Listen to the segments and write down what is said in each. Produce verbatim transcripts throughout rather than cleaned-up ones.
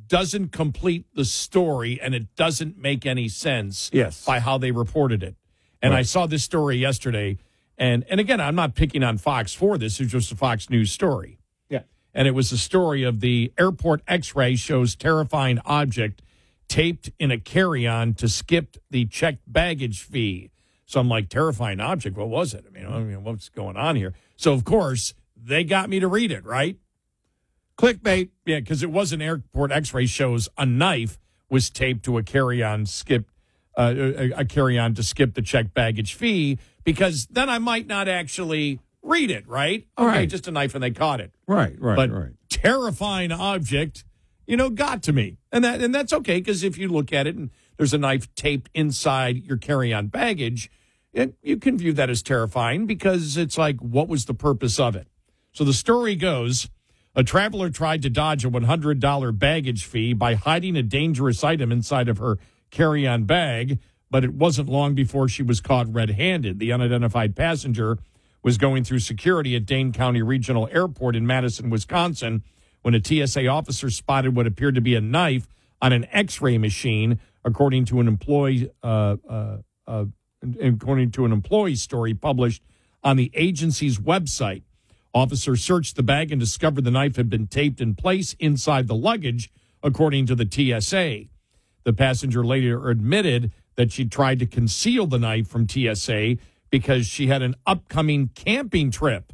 doesn't complete the story, and it doesn't make any sense yes. by how they reported it. And right. I saw this story yesterday, and, and again, I'm not picking on Fox for this. It's just a Fox News story. Yeah. And it was the story of the airport x-ray shows terrifying object taped in a carry-on to skip the checked baggage fee. So I'm like, terrifying object? What was it? I mean, I mean, what's going on here? So, of course, they got me to read it, right? Clickbait. Yeah, because it was an airport x-ray shows a knife was taped to a carry-on skip, uh, a, a carry-on to skip the checked baggage fee, because then I might not actually read it, right? All okay, right. just a knife and they caught it. Right, right, but right. Terrifying object, you know, got to me. And that and that's okay, because if you look at it and there's a knife taped inside your carry-on baggage, it, you can view that as terrifying, because it's like, what was the purpose of it? So the story goes, a traveler tried to dodge a one hundred dollars baggage fee by hiding a dangerous item inside of her carry-on bag, but it wasn't long before she was caught red-handed. The unidentified passenger was going through security at Dane County Regional Airport in Madison, Wisconsin, when a T S A officer spotted what appeared to be a knife on an x-ray machine, according to an employee, uh, uh, uh, according to an employee story published on the agency's website. Officers searched the bag and discovered the knife had been taped in place inside the luggage, according to the T S A. The passenger later admitted that she tried to conceal the knife from T S A because she had an upcoming camping trip.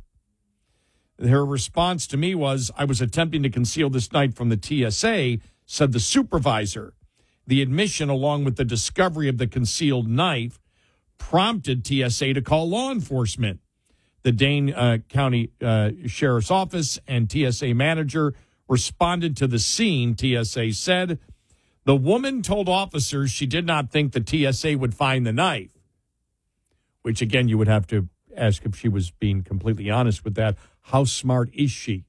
Her response to me was, I was attempting to conceal this knife from the T S A, said the supervisor. The admission, along with the discovery of the concealed knife, prompted T S A to call law enforcement. The Dane uh, County uh, Sheriff's Office and T S A manager responded to the scene, T S A said. The woman told officers she did not think the T S A would find the knife, which, again, you would have to ask if she was being completely honest with that. How smart is she?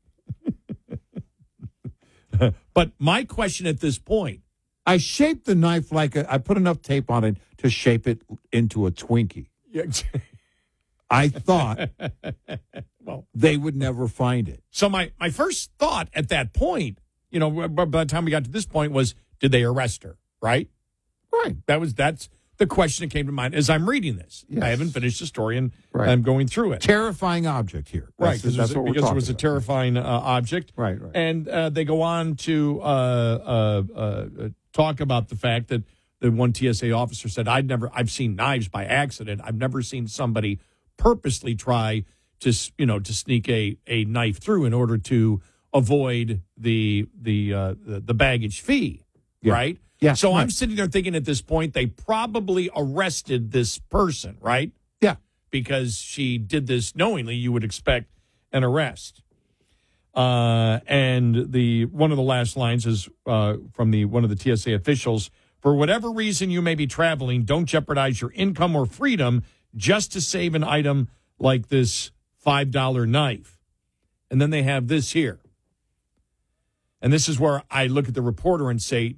But my question at this point. I shaped the knife like a, I put enough tape on it to shape it into a Twinkie. Yeah. I thought well, they would never find it. So my, my first thought at that point, you know, by the time we got to this point was, did they arrest her? Right? Right. That was, that's the question that came to mind as I'm reading this. Yes. I haven't finished the story and right. I'm going through it. Terrifying object here. Right. That's, that's it was, what we're because it was a about. terrifying uh, object. Right, right. And uh, they go on to uh, uh, uh, talk about the fact that the one T S A officer said, I'd never, I've seen knives by accident. I've never seen somebody purposely try to, you know, to sneak a, a knife through in order to avoid the the uh, the, the baggage fee, yeah. right? Yeah. So right. I'm sitting there thinking at this point they probably arrested this person, right? Yeah. Because she did this knowingly, you would expect an arrest. Uh, and the one of the last lines is uh, from the one of the T S A officials. For whatever reason you may be traveling, don't jeopardize your income or freedom just to save an item like this five dollar knife. And then they have this here. And this is where I look at the reporter and say,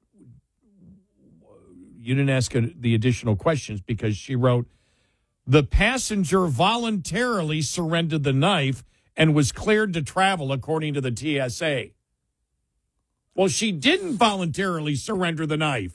you didn't ask the additional questions, because she wrote, the passenger voluntarily surrendered the knife and was cleared to travel, according to the T S A. Well, she didn't voluntarily surrender the knife.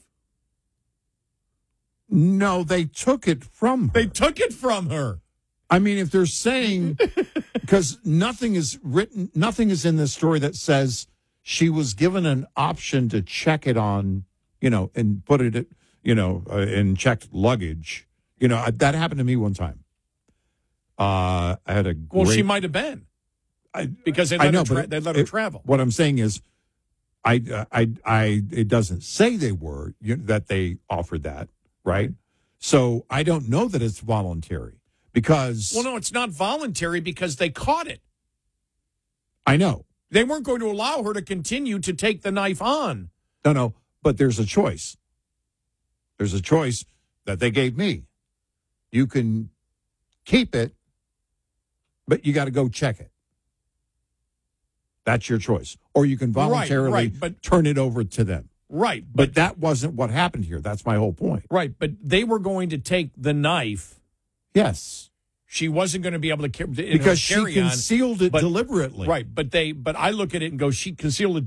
No, they took it from her. They took it from her. I mean, if they're saying, because nothing is written, nothing is in this story that says she was given an option to check it on, you know, and put it, you know, uh, in checked luggage. You know, that happened to me one time. Uh, I had a great, well, she might have been, I, because they let, I know, her, tra- but they let it, her travel. What I'm saying is, I, uh, I, I, it doesn't say they were you know, that they offered that, right? So I don't know that it's voluntary, because well, no, it's not voluntary because they caught it. I know they weren't going to allow her to continue to take the knife on. No, no, but there's a choice. There's a choice that they gave me. You can keep it, but you got to go check it. That's your choice. Or you can voluntarily right, right, but, turn it over to them. Right. But, but that wasn't what happened here. That's my whole point. Right. But they were going to take the knife. Yes. She wasn't going to be able to carry because she carry concealed on, it but, deliberately. Right. But they. But I look at it and go, she concealed it